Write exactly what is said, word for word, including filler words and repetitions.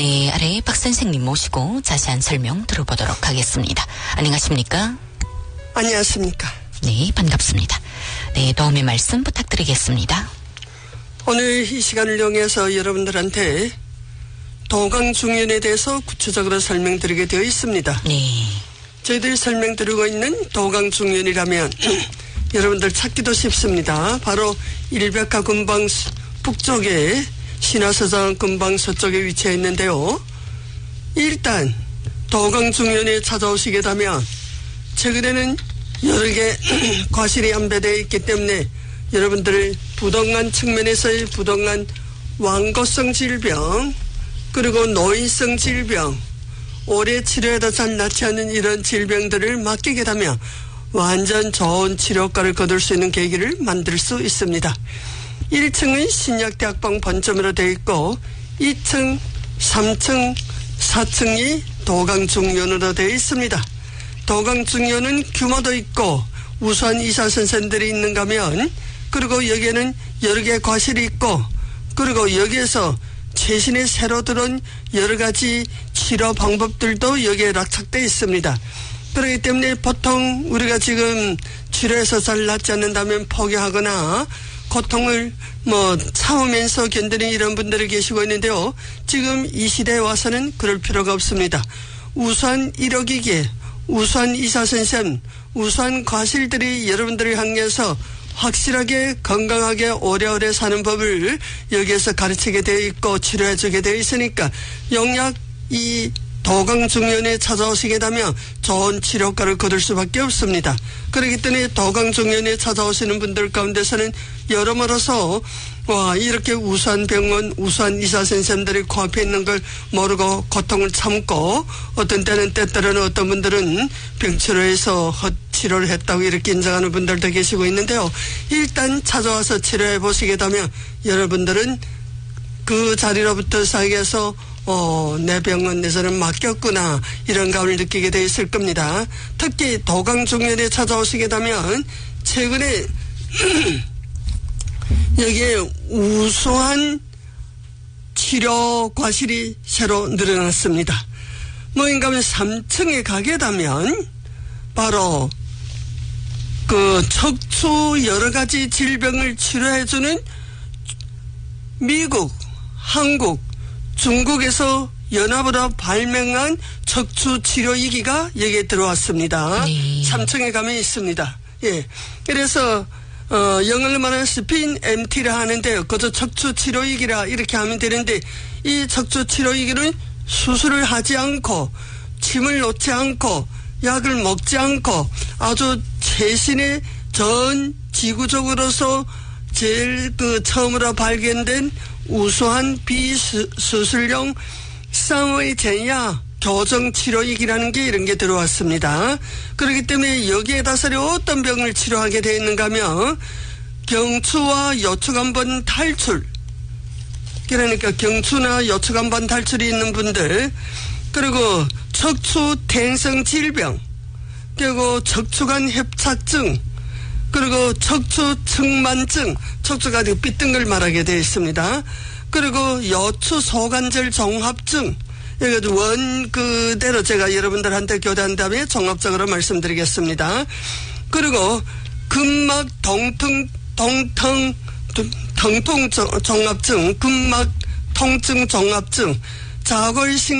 네, 아래 박 선생님 모시고 자세한 설명 들어보도록 하겠습니다. 안녕하십니까? 안녕하십니까? 네, 반갑습니다. 네, 도움의 말씀 부탁드리겠습니다. 오늘 이 시간을 이용해서 여러분들한테 도강중년에 대해서 구체적으로 설명드리게 되어 있습니다. 네. 저희들이 설명드리고 있는 도강중년이라면 여러분들 찾기도 쉽습니다. 바로 일백화 근방 북쪽에 신화서장 근방 서쪽에 위치해 있는데요. 일단 도강중년에 찾아오시게 되면 최근에는 여러 개 과실이 안배되어 있기 때문에 여러분들 부동산 측면에서의 부동산 완고성 질병 그리고 노인성 질병 오래 치료해도 잘 낫지 않는 이런 질병들을 맡기게 되면 완전 좋은 치료과를 거둘 수 있는 계기를 만들 수 있습니다. 일 층은 신약대학방 본점으로 되어 있고 이 층, 삼 층, 사 층이 도강중년으로 되어 있습니다. 도강중년은 규모도 있고 우수한 의사 선생들이 있는가 하면 그리고 여기에는 여러 개의 과실이 있고 그리고 여기에서 최신에 새로 들어온 여러 가지 치료 방법들도 여기에 낙착되어 있습니다. 그렇기 때문에 보통 우리가 지금 치료해서 잘 낫지 않는다면 포기하거나 고통을 뭐 참으면서 견디는 이런 분들이 계시고 있는데요. 지금 이 시대에 와서는 그럴 필요가 없습니다. 우수한 의료기기, 우수한 의사선생, 우수한 과실들이 여러분들을 향해서 확실하게 건강하게 오래오래 사는 법을 여기에서 가르치게 되어 있고 치료해주게 되어 있으니까 영약 이 도강중년에 찾아오시게 되면 좋은 치료과를 거둘 수밖에 없습니다. 그렇기 때문에 도강중년에 찾아오시는 분들 가운데서는 여러모로서 와 이렇게 우수한 병원 우수한 의사선생님들이 코앞에 있는 걸 모르고 고통을 참고 어떤 때는 때때로는 어떤 분들은 병치료해서 헛치료를 했다고 이렇게 인정하는 분들도 계시고 있는데요. 일단 찾아와서 치료해 보시게 되면 여러분들은 그 자리로부터 사에게서 어, 내 병은 내서는 맡겼구나 이런 감을 느끼게 되어 있을 겁니다. 특히 도강중년에 찾아오시게 되면 최근에 여기에 우수한 치료 과실이 새로 늘어났습니다. 뭐인가 하면 삼 층에 가게 되면 바로 그 척추 여러 가지 질병을 치료해주는 미국, 한국, 중국에서 연합으로 발명한 척추치료기기가 여기에 들어왔습니다. 네. 삼 층에 가면 있습니다. 예. 그래서 어, 영어로 말하면 스핀 엠티라 하는데요. 그저 척추치료기기라 이렇게 하면 되는데 이 척추치료기기는 수술을 하지 않고 침을 놓지 않고 약을 먹지 않고 아주 최신의 전 지구적으로서 제일 그 처음으로 발견된 우수한 비수술용 쌍의 제야 교정 치료기기라는 게 이런 게 들어왔습니다. 그렇기 때문에 여기에다서 어떤 병을 치료하게 되어 있는가 하면 경추와 요추간번 탈출 그러니까 경추나 요추간번 탈출이 있는 분들 그리고 척추 퇴행성 질병 그리고 척추관 협착증 그리고 척추 측만증, 척추가 삐뜬 걸 말하게 되어 있습니다. 그리고 요추 소관절 종합증, 이것도 원 그대로 제가 여러분들한테 교대한 다음에 종합적으로 말씀드리겠습니다. 그리고 근막 동통, 동통,疼痛종합증, 근막 통증 종합증, 자골식